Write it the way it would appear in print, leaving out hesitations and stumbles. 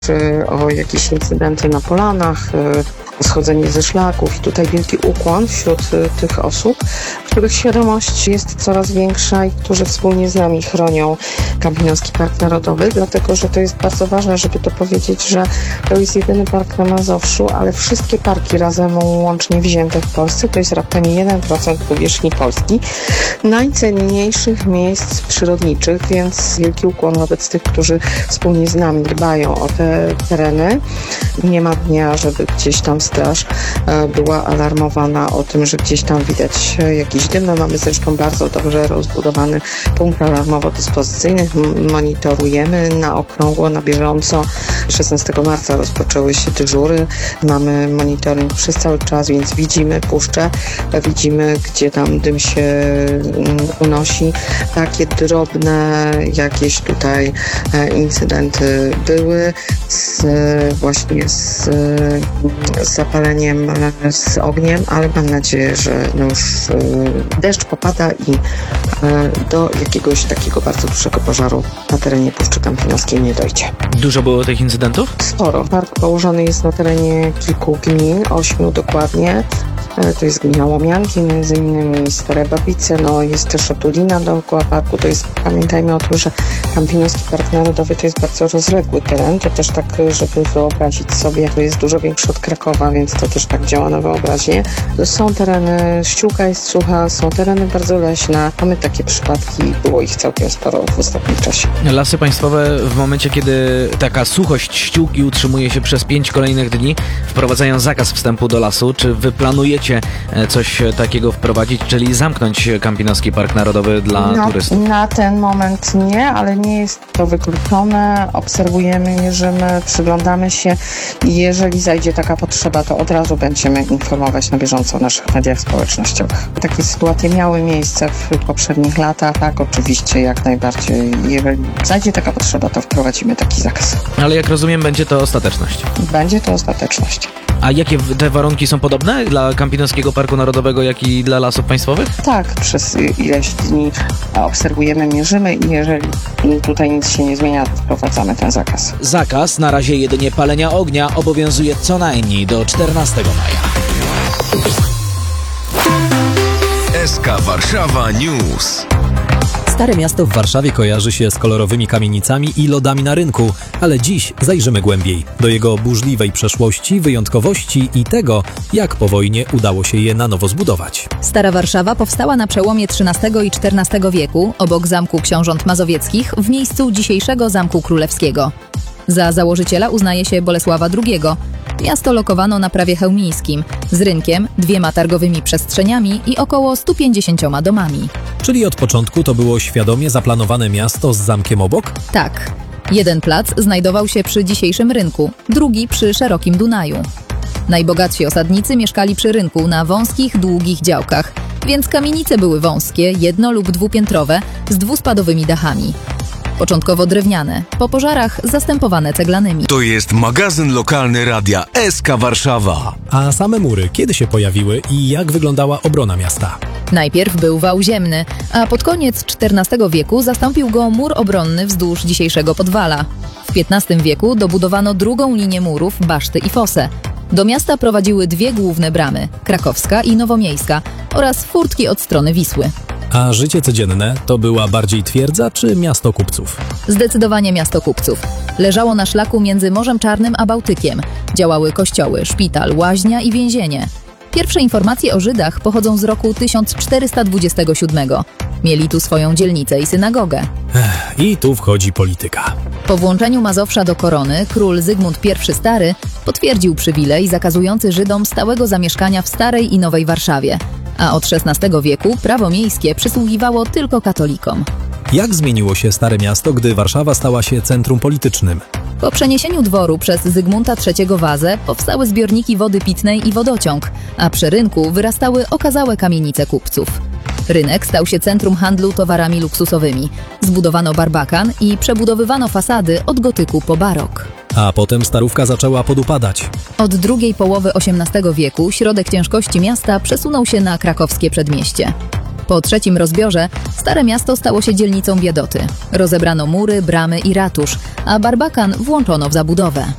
czy o jakieś incydenty na polanach, schodzenie ze szlaków. I tutaj wielki ukłon wśród tych osób, których świadomość jest coraz większa i którzy wspólnie z nami chronią Kampinoski Park Narodowy, dlatego że to jest bardzo ważne, żeby to powiedzieć, że to jest jedyny park na Mazowszu, ale wszystkie parki razem łącznie wzięte w Polsce to jest raptem 1% powierzchni Polski, najcenniejszych miejsc przyrodniczych, więc wielki ukłon wobec tych, którzy wspólnie z nami dbają o te tereny. Nie ma dnia, żeby gdzieś tam straż była alarmowana o tym, że gdzieś tam widać jakiś dym. My mamy zresztą bardzo dobrze rozbudowany punkt alarmowo-dyspozycyjny. Monitorujemy na okrągło, na bieżąco. 16 marca rozpoczęły się dyżury. Mamy monitoring przez cały czas, więc widzimy puszczę, widzimy, gdzie tam dym się unosi. Takie drobne jakieś tutaj incydenty były właśnie z zapaleniem, z ogniem, ale mam nadzieję, że już deszcz popada i do jakiegoś takiego bardzo dużego pożaru na terenie Puszczy Kampinoskiej nie dojdzie. Dużo było tych incydentów? Sporo. Park położony jest na terenie kilku gmin, 8 dokładnie. To jest gmina Łomianki, między innymi Stare Babice, jest też Otulina dookoła parku. To jest, pamiętajmy o tym, że Kampinoski Park Narodowy to jest bardzo rozległy teren. To też tak, żeby wyobrazić sobie, to jest dużo większy od Krakowa, więc to też tak działa na wyobraźnię. Są tereny, ściółka jest sucha, są tereny bardzo leśne. Mamy takie przypadki, było ich całkiem sporo w ostatnim czasie. Lasy Państwowe w momencie, kiedy taka suchość ściółki utrzymuje się przez 5 kolejnych dni, wprowadzają zakaz wstępu do lasu. Czy wy planujecie coś takiego wprowadzić, czyli zamknąć Kampinoski Park Narodowy dla turystów? Na ten moment nie, ale nie jest to wykluczone. Obserwujemy, mierzymy, przyglądamy się i jeżeli zajdzie taka potrzeba, to od razu będziemy informować na bieżąco w naszych mediach społecznościowych. Takie sytuacje miały miejsce w poprzednich latach. Tak, oczywiście, jak najbardziej. Jeżeli zajdzie taka potrzeba, to wprowadzimy taki zakaz. Ale jak rozumiem, będzie to ostateczność. Będzie to ostateczność. A jakie te warunki są podobne dla Kampinoskiego Parku Narodowego, jak i dla Lasów Państwowych? Tak, przez ileś dni obserwujemy, mierzymy i jeżeli tutaj nic się nie zmienia, to wprowadzamy ten zakaz. Zakaz, na razie jedynie palenia ognia, obowiązuje co najmniej do 14 maja. SK Warszawa News. Stare miasto w Warszawie kojarzy się z kolorowymi kamienicami i lodami na rynku, ale dziś zajrzymy głębiej do jego burzliwej przeszłości, wyjątkowości i tego, jak po wojnie udało się je na nowo zbudować. Stara Warszawa powstała na przełomie XIII i XIV wieku obok Zamku Książąt Mazowieckich w miejscu dzisiejszego Zamku Królewskiego. Za założyciela uznaje się Bolesława II. Miasto lokowano na prawie chełmińskim, z rynkiem, 2 targowymi przestrzeniami i około 150 domami. Czyli od początku to było świadomie zaplanowane miasto z zamkiem obok? Tak. Jeden plac znajdował się przy dzisiejszym rynku, drugi przy szerokim Dunaju. Najbogatsi osadnicy mieszkali przy rynku na wąskich, długich działkach, więc kamienice były wąskie, 1- lub 2-piętrowe, z 2-spadowymi dachami. Początkowo drewniane, po pożarach zastępowane ceglanymi. To jest magazyn lokalny radia SK Warszawa. A same mury kiedy się pojawiły i jak wyglądała obrona miasta? Najpierw był wał ziemny, a pod koniec XIV wieku zastąpił go mur obronny wzdłuż dzisiejszego Podwala. W XV wieku dobudowano drugą linię murów, baszty i fosę. Do miasta prowadziły 2 główne bramy, krakowska i nowomiejska, oraz furtki od strony Wisły. A życie codzienne to była bardziej twierdza czy miasto kupców? Zdecydowanie miasto kupców. Leżało na szlaku między Morzem Czarnym a Bałtykiem. Działały kościoły, szpital, łaźnia i więzienie. Pierwsze informacje o Żydach pochodzą z roku 1427. Mieli tu swoją dzielnicę i synagogę. I tu wchodzi polityka. Po włączeniu Mazowsza do korony król Zygmunt I Stary potwierdził przywilej zakazujący Żydom stałego zamieszkania w Starej i Nowej Warszawie, a od XVI wieku prawo miejskie przysługiwało tylko katolikom. Jak zmieniło się Stare Miasto, gdy Warszawa stała się centrum politycznym? Po przeniesieniu dworu przez Zygmunta III Wazę powstały zbiorniki wody pitnej i wodociąg, a przy rynku wyrastały okazałe kamienice kupców. Rynek stał się centrum handlu towarami luksusowymi. Zbudowano barbakan i przebudowywano fasady od gotyku po barok. A potem Starówka zaczęła podupadać. Od drugiej połowy XVIII wieku środek ciężkości miasta przesunął się na krakowskie przedmieście. Po trzecim rozbiorze Stare Miasto stało się dzielnicą biedoty. Rozebrano mury, bramy i ratusz, a barbakan włączono w zabudowę.